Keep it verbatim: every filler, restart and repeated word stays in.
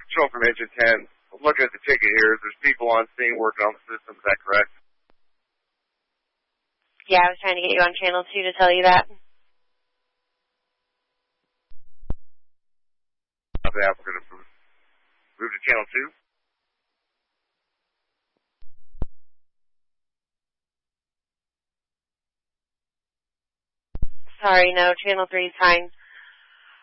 Show from Engine ten. I'm looking at the ticket here. There's people on scene working on the system. Is that correct? Yeah, I was trying to get you on channel two to tell you that. Okay, I'm going to move to channel two. Sorry, no, channel three is fine.